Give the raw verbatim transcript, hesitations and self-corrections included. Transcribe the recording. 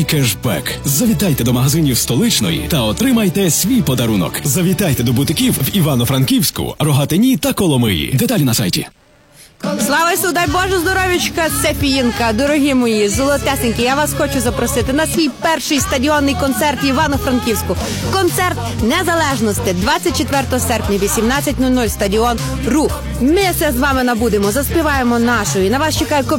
кешбек. Завітайте до магазинів Столичної та отримайте свій подарунок. Завітайте до бутиків в Івано-Франківську, Рогатині та Коломиї. Деталі на сайті. Слава Ісу, дай Боже здоров'ячка, Софіїнка, дорогі мої, золотесенькі, я вас хочу запросити на свій перший стадіонний концерт в Івано-Франківську. Концерт Незалежності, двадцять четвертого серпня, вісімнадцять нуль нуль, стадіон Рух. Ми все з вами набудемо, заспіваємо нашою, на вас чекає